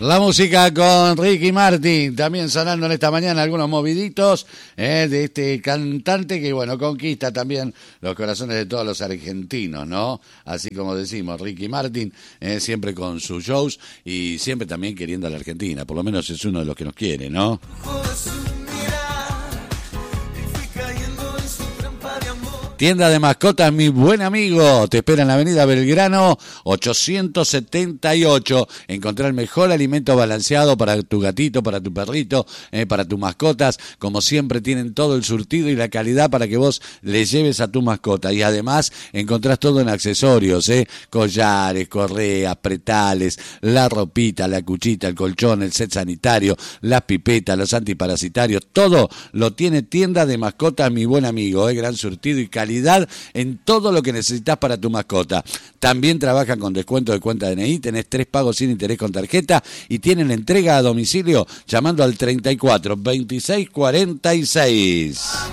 La música con Ricky Martin, también sonando en esta mañana algunos moviditos de este cantante que, bueno, conquista también los corazones de todos los argentinos, ¿no? Así como decimos, Ricky Martin, siempre con sus shows y siempre también queriendo a la Argentina, por lo menos es uno de los que nos quiere, ¿no? Tienda de mascotas, mi buen amigo. Te espera en la avenida Belgrano 878. Encontrar el mejor alimento balanceado para tu gatito, para tu perrito, para tus mascotas. Como siempre tienen todo el surtido y la calidad para que vos le lleves a tu mascota. Y además encontrás todo en accesorios, collares, correas, pretales, la ropita, la cuchita, el colchón, el set sanitario, las pipetas, los antiparasitarios. Todo lo tiene Tienda de mascotas, mi buen amigo. Gran surtido y calidad en todo lo que necesitas para tu mascota. También trabajan con descuento de cuenta DNI, tenés 3 pagos sin interés con tarjeta y tienen entrega a domicilio llamando al 34 26 46.